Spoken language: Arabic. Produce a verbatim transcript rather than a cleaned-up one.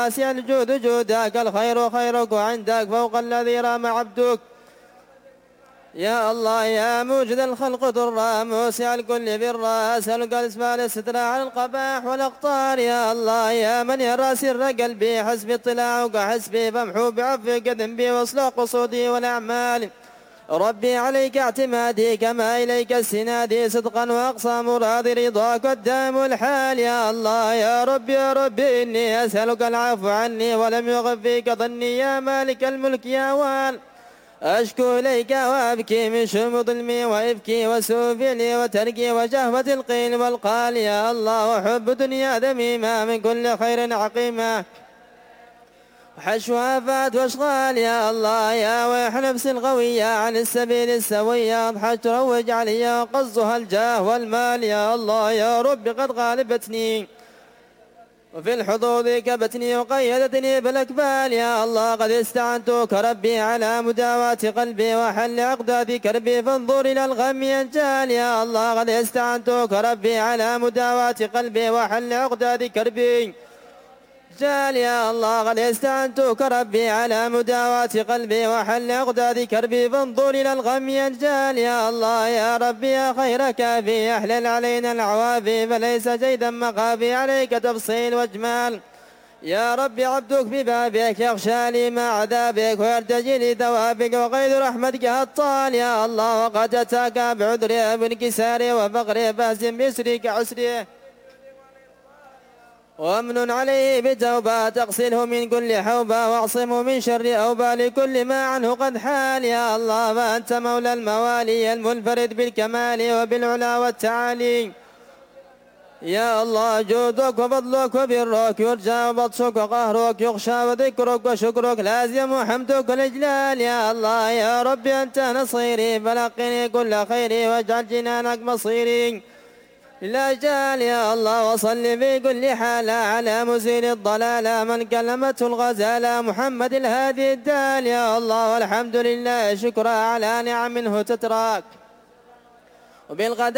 واسع الجود جودك، الخير خيرك عندك فوق الذي رام عبدك. يا الله يا موجد الخلق ضرا موسع الكل برا، أسألك الأسماء السترة على القباح والأقطار. يا الله يا من يرى سر قلبي، حسبي اطلاعك حسبي فامحو بعفوك ذنبي واصلح قصودي والأعمال. ربي عليك اعتمادي كما إليك استنادي، صدقا وأقصى مرادي رضاك الدام الحال. يا الله يا ربي يا ربي إني أسألك العفو عني ولم يغف فيك ظني، يا مالك الملك يا وال. أشكو إليك وأبكي من شم ظلمي وإفكي وسوء فعلي وتركي وجهوة القيل والقال. يا الله وحب دنيا ذميمة من كل خير عقيمة، وحشو آفات واشغال. يا الله يا ويح نفس الغوية عن السبيل السوية، أضحت تروج علي وقصها الجاه والمال. يا الله يا رب قد غالبتني وفي الحظوظ كبتني وقيدتني بالأكبال. يا الله قد استعنتك ربي على مداواة قلبي وحل عقدة كربي، فانظر إلى الغم ينجال. يا الله قد استعنتك ربي على مداواة قلبي وحل عقدة كربي جال. يا الله قد استعنتك ربي على مداواة قلبي وحل عقدة كربي، فانظر إلى الغم ينجال. يا الله يا ربي يا خير كافي أحلل علينا العوافي، فليس جيدا مخافي عليك تفصيل واجمال. يا ربي عبدك ببابك يخشى لي مع عذابك ويرتجي لي ثوابك، وقيد رحمتك هطال. يا الله وقد أتاك بعذري بانكساري وفقري فاسم بيسرك عسري، وامن عليه بتوبة تغسله من كل حوبة، واعصمه من شر أوبة لكل ما عنه قد حال. يا الله فأنت مولى الموالي المنفرد بالكمال وبالعلا والتعالي. يا الله جودك وفضلك وبرك يرجى وبطشك وقهرك يخشى، وذكرك وشكرك لازم وحمدك الإجلال. يا الله يا ربي أنت نصيري فلقني كل خيري واجعل جنانك مصيري لا جال. يا الله وصل في كل حال على مزيل الضلالة من كلمته الغزالة محمد الهادي الدال. يا الله والحمد لله شكرا على نعم منه تتراك وبالغداء